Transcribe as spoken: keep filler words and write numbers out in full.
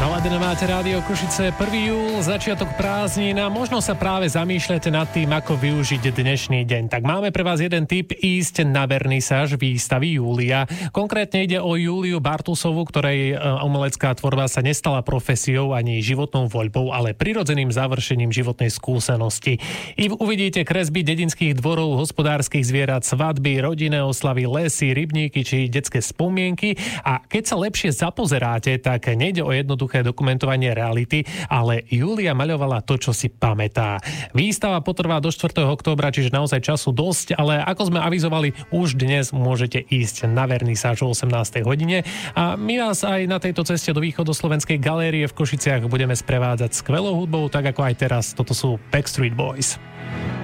Naladené máte rádio Košice, prvý júl, začiatok prázdnin a možno sa práve zamýšľate nad tým, ako využiť dnešný deň. Tak máme pre vás jeden tip, ísť na vernisáž výstavy Júlia. Konkrétne ide o Júliu Bartusovu, ktorej umelecká tvorba sa nestala profesiou ani životnou voľbou, ale prirodzeným završením životnej skúsenosti. I uvidíte kresby dedinských dvorov, hospodárskych zvierat, svadby, rodinné oslavy, lesy, rybníky či detské spomienky. A keď sa lepšie zapozeráte, tak nejde o jednoduché dokumentovanie reality, ale Júlia maľovala to, čo si pamätá. Výstava potrvá do štvrtého októbra, čiže naozaj času dosť, ale ako sme avizovali, už dnes môžete ísť na vernisáž o osemnástej hodine a my vás aj na tejto ceste do východoslovenskej galérie v Košiciach budeme sprevádzať skvelou hudbou, tak ako aj teraz. Toto sú Backstreet Boys.